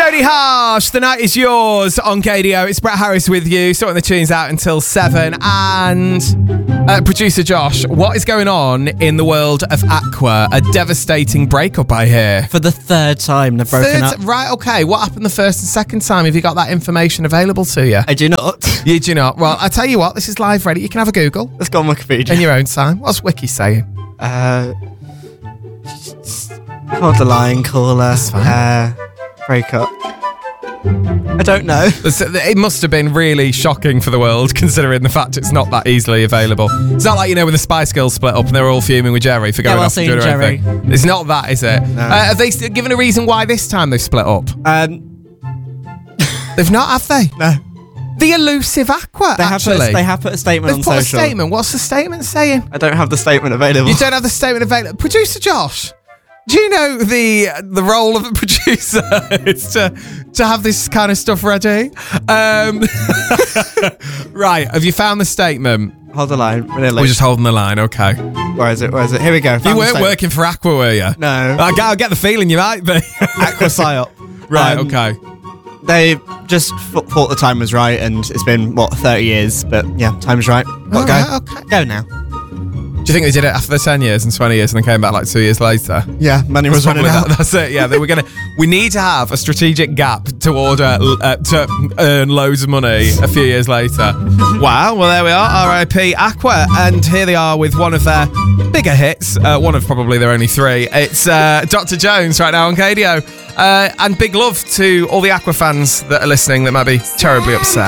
Tony Harsh, the night is yours on KDO. It's Brett Harris with you, sorting the tunes out until 7. And producer Josh, what is going on in the world of Aqua? A devastating breakup, I hear. For the third time, they've broken up. Right, okay. What happened the first and second time? Have you got that information available to you? I do not. You do not? Well, I tell you what, this is live ready. You can have a Google. Let's go on Wikipedia. In your own time. What's Wiki saying? Hold the line, caller. Break up. I don't know. It must have been really shocking for the world, considering the fact it's not that easily available. It's not like, when the Spice Girls split up and they were all fuming with Jerry for going off and doing their own thing. It's not that, is it? No. Have they given a reason why this time they've split up? They've not, have they? No. The elusive Aqua, They have put a statement on social. They've put a statement. What's the statement saying? I don't have the statement available. You don't have the statement available. Producer Josh, do you know the role of a producer is to have this kind of stuff ready? Right, have you found the statement? Hold the line. We're just holding the line, okay. Where is it? Here we go. You weren't working for Aqua, were you? No. I get the feeling you might be. Aqua PSYOP. Right, okay. They just thought the time was right, and it's been, 30 years, but yeah, time's right. Got to go. Right, okay. Go now. Do you think they did it after the 10 years and 20 years and then came back 2 years later? Yeah, money was running out. That's it, yeah. We need to have a strategic gap to order, to earn loads of money a few years later. Wow, well there we are, R.I.P. Aqua. And here they are with one of their bigger hits, one of probably their only 3. It's Dr. Jones right now on KDO. And big love to all the Aqua fans that are listening that might be terribly upset.